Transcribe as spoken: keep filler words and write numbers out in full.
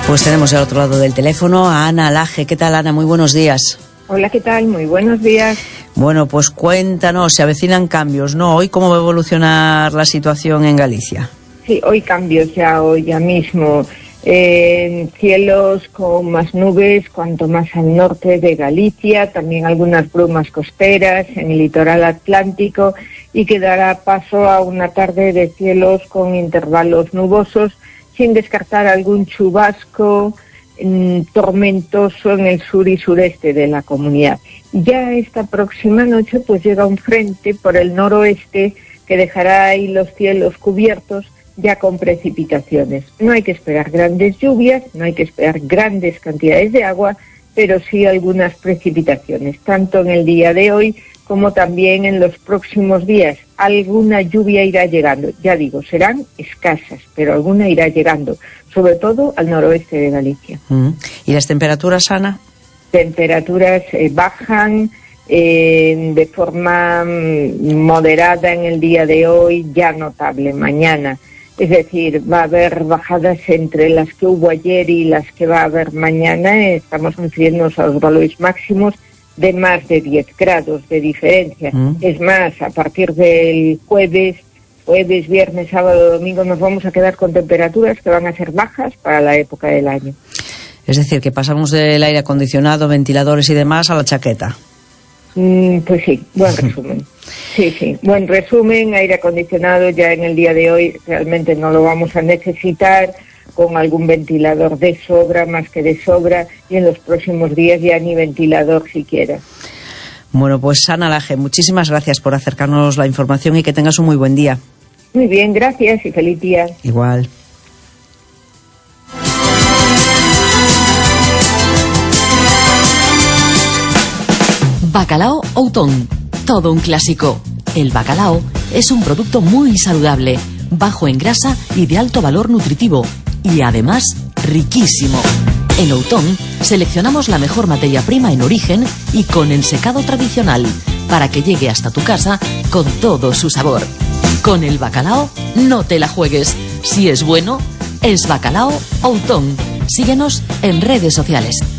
Pues tenemos al otro llado del teléfono a Ana Laje. ¿Qué tal, Ana? Muy buenos días. Hola, ¿qué tal? Muy buenos días. Bueno, pues cuéntanos, se avecinan cambios, ¿no? Hoy, ¿cómo va a evolucionar la situación en Galicia? Sí, hoy cambios ya, hoy ya mismo. Eh, cielos con más nubes, cuanto más al norte de Galicia, también algunas brumas costeras en el litoral atlántico, y que dará paso a una tarde de cielos con intervalos nubosos, sin descartar algún chubasco mm, tormentoso en el sur y sureste de la comunidad. Ya esta próxima noche pues llega un frente por el noroeste que dejará ahí los cielos cubiertos, ya con precipitaciones. No hay que esperar grandes lluvias, no hay que esperar grandes cantidades de agua, pero sí algunas precipitaciones, tanto en el día de hoy como también en los próximos días. Alguna lluvia irá llegando, ya digo, serán escasas, pero alguna irá llegando, sobre todo al noroeste de Galicia. Mm. ¿Y las temperaturas, Ana? Temperaturas eh, bajan eh, de forma mm, moderada en el día de hoy, ya notable mañana. Es decir, va a haber bajadas entre las que hubo ayer y las que va a haber mañana. Estamos refiriéndonos a los valores máximos de más de diez grados de diferencia. Mm. Es más, a partir del jueves, jueves, viernes, sábado, domingo, nos vamos a quedar con temperaturas que van a ser bajas para la época del año. Es decir, que pasamos del aire acondicionado, ventiladores y demás a la chaqueta. Mm, pues sí, buen resumen. Sí, sí, buen resumen. Aire acondicionado ya en el día de hoy realmente no lo vamos a necesitar, con algún ventilador de sobra, más que de sobra, y en los próximos días ya ni ventilador siquiera. Bueno, pues Ana Laje, muchísimas gracias por acercarnos la información y que tengas un muy buen día. Muy bien, gracias y feliz día. Igual. Bacalao Outón, todo un clásico. El bacalao es un producto muy saludable, bajo en grasa y de alto valor nutritivo, y además riquísimo. En Outón seleccionamos la mejor materia prima en origen y con ensecado tradicional, para que llegue hasta tu casa con todo su sabor. Con el bacalao no te la juegues. Si es bueno, es Bacalao Outón. Síguenos en redes sociales.